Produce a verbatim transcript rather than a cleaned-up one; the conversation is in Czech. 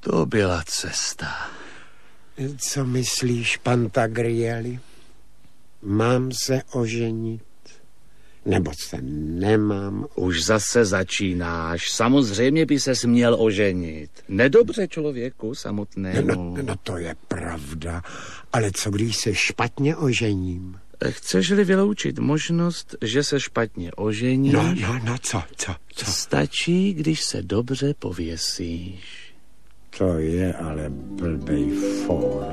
To byla cesta. Co myslíš, Pantagrieli? Mám se oženit? Nebo se nemám? Už zase začínáš. Samozřejmě by ses měl oženit. Nedobře člověku samotnému. No, no to je pravda. Ale co když se špatně ožením? Chceš-li vyloučit možnost, že se špatně oženíš? No, no, no, co, co, co? Stačí, když se dobře pověsíš. To je ale blbej fór.